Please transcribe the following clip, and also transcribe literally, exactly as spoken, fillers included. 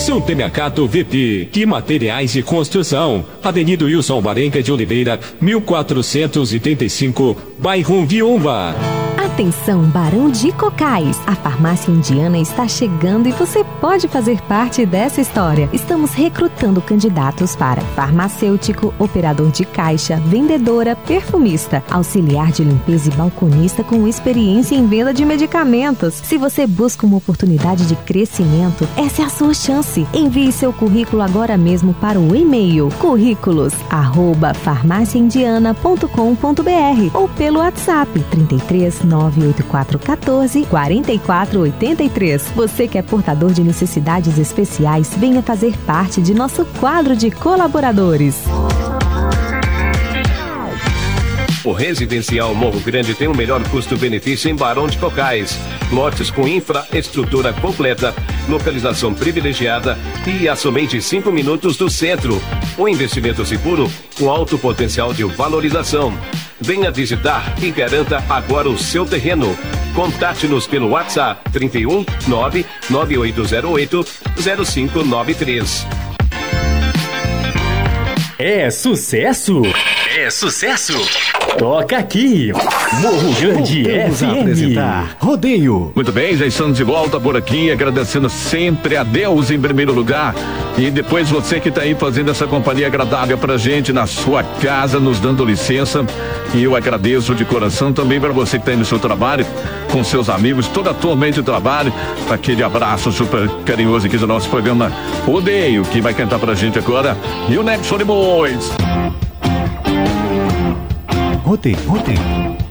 Supermercado V P e Materiais de Construção, Avenida Wilson Varenga de Oliveira, mil quatrocentos e trinta e cinco, bairro Viúva. Atenção, Barão de Cocais! A farmácia indiana está chegando e você pode fazer parte dessa história. Estamos recrutando candidatos para farmacêutico, operador de caixa, vendedora, perfumista, auxiliar de limpeza e balconista com experiência em venda de medicamentos. Se você busca uma oportunidade de crescimento, essa é a sua chance. Envie seu currículo agora mesmo para o e-mail currículos arroba farmáciaindiana ponto com ponto br ou pelo WhatsApp trinta e três, nove oito quatro um quatro, quatro quatro oito três. Você que é portador de necessidades especiais, venha fazer parte de nosso quadro de colaboradores. O Residencial Morro Grande tem o melhor custo-benefício em Barão de Cocais. Lotes com infraestrutura completa, localização privilegiada e a somente cinco minutos do centro. Um investimento seguro com alto potencial de valorização. Venha visitar e garanta agora o seu terreno. Contate-nos pelo WhatsApp trinta e um, nove nove oito zero oito, zero cinco nove três. É sucesso! É sucesso! Toca aqui! Morro Grande Voltamos F M. a apresentar Rodeio. Muito bem, já estamos de volta por aqui, agradecendo sempre a Deus em primeiro lugar e depois você que está aí fazendo essa companhia agradável pra gente na sua casa, nos dando licença, e eu agradeço de coração também para você que está aí no seu trabalho, com seus amigos, toda a turma aí de trabalho, aquele abraço super carinhoso aqui do nosso programa Rodeio, que vai cantar pra gente agora, e o Next Boys. Rodeio, rodeio.